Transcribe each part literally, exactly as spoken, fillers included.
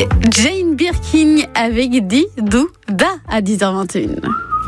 Jane Birkin avec Didouda à dix heures vingt et une.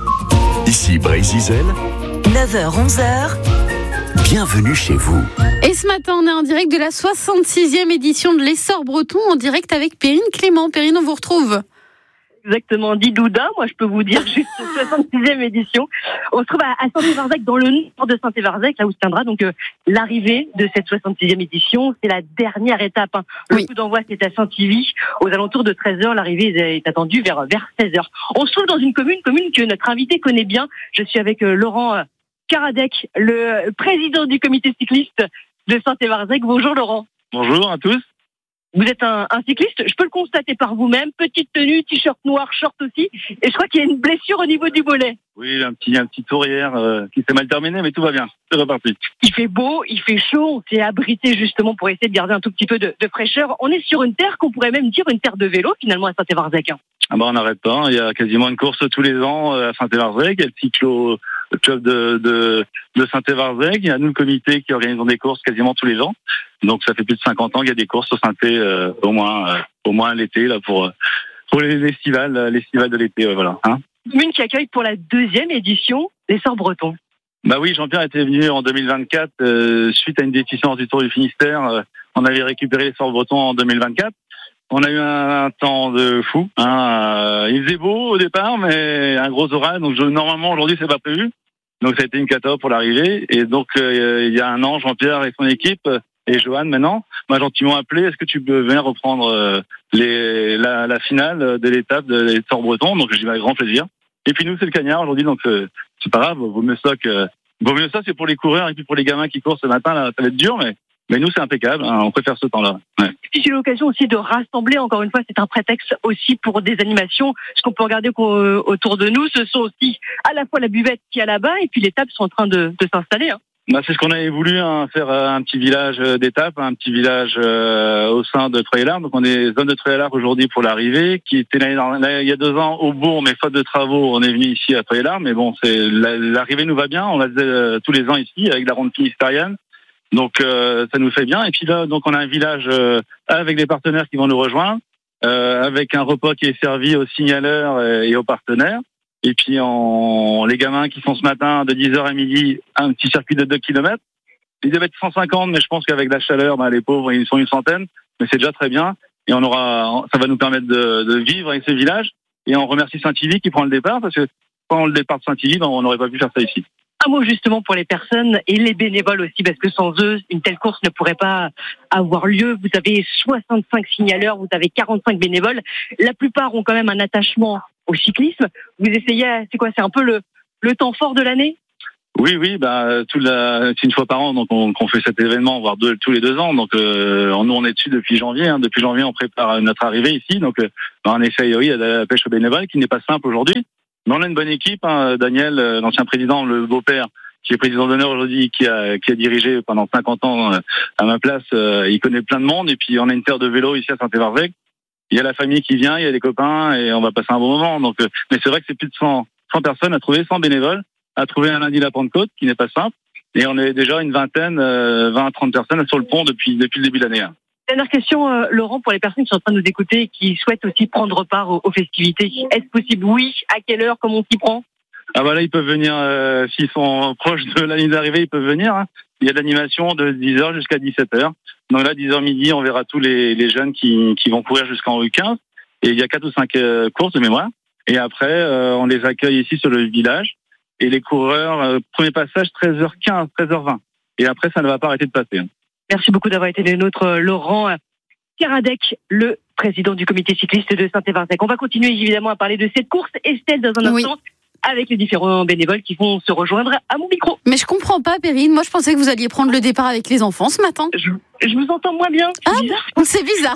Ici Brésil, neuf heures onze heures. Bienvenue chez vous. Et ce matin, on est en direct de la soixante-sixième édition de l'Essor Breton, en direct avec Perrine Clément. Perrine, on vous retrouve. Exactement, Didouda, moi je peux vous dire juste soixante-sixième édition. On se trouve à, à Saint-Évarzec, dans le nord de Saint-Évarzec, là où se tiendra donc euh, l'arrivée de cette soixante-sixième édition. C'est la dernière étape. Hein. Le Oui. coup d'envoi, c'est à Saint-Ivy, aux alentours de treize heures. L'arrivée est attendue vers, vers seize heures. On se trouve dans une commune, commune que notre invité connaît bien. Je suis avec euh, Laurent euh, Karadec, le président du comité cycliste de Saint-Évarzec. Bonjour Laurent. Bonjour à tous. Vous êtes un, un cycliste, je peux le constater par vous-même, petite tenue, t-shirt noir, short aussi, et je crois qu'il y a une blessure au niveau du mollet. Oui, un petit, un petit tour hier euh, qui s'est mal terminé, mais tout va bien, c'est reparti. Il fait beau, il fait chaud, on s'est abrité justement pour essayer de garder un tout petit peu de, de fraîcheur. On est sur une terre qu'on pourrait même dire une terre de vélo finalement à Saint-Évarzec. Ah bah on n'arrête pas, hein. Il y a quasiment une course tous les ans euh, à Saint-Évarzec, il y a le cyclo le club de, de, de Saint-Évarzec, il y a nous le comité qui organisons des courses quasiment tous les ans. Donc ça fait plus de cinquante ans qu'il y a des courses au Saint-É, euh, au moins euh, au moins l'été là pour pour les festivals, les festivals de l'été, euh, voilà. Hein. Commune qui accueille pour la deuxième édition l'Essor Breton. Bah oui, Jean-Pierre était venu en deux mille vingt-quatre euh, suite à une déficience du Tour du Finistère. Euh, on avait récupéré l'Essor Breton en deux mille vingt-quatre. On a eu un, un temps de fou. Hein. Euh, il faisait beau au départ, mais un gros orage. Donc je, normalement aujourd'hui c'est pas prévu. Donc ça a été une cata pour l'arrivée. Et donc euh, il y a un an, Jean-Pierre et son équipe et Johan maintenant m'a gentiment appelé. Est-ce que tu peux venir reprendre euh, les, la, la finale de l'étape de l'Essor Breton? Donc j'ai dit avec grand plaisir. Et puis nous c'est le cagnard aujourd'hui, donc euh, c'est pas grave. Vaut mieux ça que vaut mieux ça, c'est pour les coureurs et puis pour les gamins qui courent ce matin là, ça va être dur, mais mais nous c'est impeccable. Hein, on préfère ce temps-là. Ouais. C'est l'occasion aussi de rassembler, encore une fois, c'est un prétexte aussi pour des animations. Ce qu'on peut regarder autour de nous, ce sont aussi à la fois la buvette qui est là-bas et puis les tables sont en train de, de s'installer. Hein. Bah, c'est ce qu'on avait voulu, hein, faire euh, un petit village d'étape, un petit village euh, au sein de Troyes-et-Largue. Donc on est zone de Troyes-et-Largue aujourd'hui pour l'arrivée, qui était l'année dernière, il y a deux ans au Bourg, mais faute de travaux, on est venu ici à Troyes-et-Largue. Mais bon, c'est l'arrivée nous va bien, on la faisait euh, tous les ans ici avec la ronde finistérienne. Donc euh, ça nous fait bien. Et puis là, donc on a un village euh, avec des partenaires qui vont nous rejoindre, euh, avec un repas qui est servi aux signaleurs et, et aux partenaires. Et puis en, les gamins qui sont ce matin de dix heures à midi, un petit circuit de deux kilomètres. Ils devaient être cent cinquante, mais je pense qu'avec la chaleur, bah, les pauvres, ils sont une centaine. Mais c'est déjà très bien. Et on aura, ça va nous permettre de, de vivre avec ce village. Et on remercie Saint-Ivy qui prend le départ, parce que sans le départ de Saint-Ivy, bah, on n'aurait pas pu faire ça ici. Un mot justement pour les personnes et les bénévoles aussi, parce que sans eux, une telle course ne pourrait pas avoir lieu. Vous avez soixante-cinq signaleurs, vous avez quarante-cinq bénévoles. La plupart ont quand même un attachement au cyclisme. Vous essayez, c'est quoi, c'est un peu le, le temps fort de l'année? Oui, oui, bah, tout la, c'est une fois par an, donc on, qu'on fait cet événement, voire deux, tous les deux ans. Donc, euh, nous, on est dessus depuis janvier. Hein. Depuis janvier, on prépare notre arrivée ici. Donc, euh, on essaye, oui, à la pêche aux bénévoles, qui n'est pas simple aujourd'hui. Mais on a une bonne équipe, hein. Daniel, l'ancien président, le beau-père, qui est président d'honneur aujourd'hui, qui a, qui a dirigé pendant cinquante ans à ma place, euh, il connaît plein de monde. Et puis, on a une terre de vélo ici à Saint-Évarzec. Il y a la famille qui vient, il y a des copains, et on va passer un bon moment. Donc, euh, mais c'est vrai que c'est plus de cent, cent personnes à trouver, cent bénévoles, à trouver un lundi la Pentecôte, qui n'est pas simple. Et on est déjà une vingtaine, euh, vingt à trente personnes sur le pont depuis, depuis le début de l'année. Hein. Dernière question, euh, Laurent, pour les personnes qui sont en train de nous écouter et qui souhaitent aussi prendre part aux, aux festivités. Est-ce possible? Oui. À quelle heure? Comment on s'y prend? Ah bah là, ils peuvent venir, euh, s'ils sont proches de la ligne d'arrivée, ils peuvent venir. Hein. Il y a de l'animation de dix heures jusqu'à dix-sept heures. Donc là, dix heures midi, on verra tous les, les jeunes qui, qui vont courir jusqu'en U quinze. Et il y a quatre ou cinq euh, courses de mémoire. Et après, euh, on les accueille ici sur le village. Et les coureurs, euh, premier passage, treize heures quinze, treize heures vingt. Et après, ça ne va pas arrêter de passer. Hein. Merci beaucoup d'avoir été les nôtres, Laurent Karadec, le président du comité cycliste de Saint-Évarzec. On va continuer évidemment à parler de cette course. Estelle, dans un instant, oui, avec les différents bénévoles qui vont se rejoindre à mon micro. Mais je comprends pas, Perrine. Moi, je pensais que vous alliez prendre le départ avec les enfants ce matin. Je, je vous entends moins bien. C'est ah, bizarre. C'est bizarre.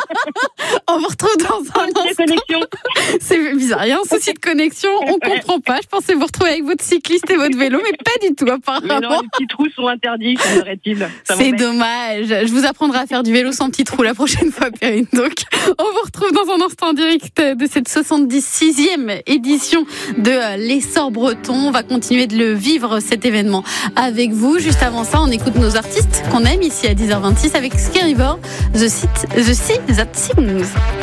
On vous retrouve dans un instant. Connexion. C'est bizarre. Il y a un souci de connexion. On comprend pas. Je pensais vous retrouver avec votre cycliste et votre vélo, mais pas du tout, apparemment. Mais non, les petits trous sont interdits, semblerait-il. C'est dommage. Je vous apprendrai à faire du vélo sans petits trous la prochaine fois, Perrine. Donc, on vous retrouve dans un instant en direct de cette soixante-dix-sixième édition de l'Essor Breton. On va continuer de le vivre, cet événement, avec vous. Juste avant ça, on écoute nos artistes qu'on aime ici à dix heures vingt-six avec Skerryvore, The Sit, The Sea That Sings.